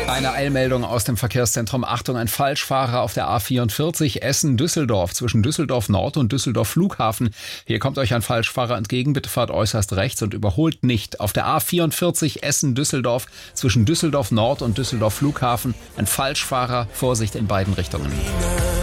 Eine Eilmeldung aus dem Verkehrszentrum. Achtung, ein Falschfahrer auf der A44 Essen-Düsseldorf zwischen Düsseldorf Nord und Düsseldorf Flughafen. Hier kommt euch ein Falschfahrer entgegen. Bitte fahrt äußerst rechts und überholt nicht. Auf der A44 Essen-Düsseldorf zwischen Düsseldorf Nord und Düsseldorf Flughafen. Ein Falschfahrer. Vorsicht in beiden Richtungen.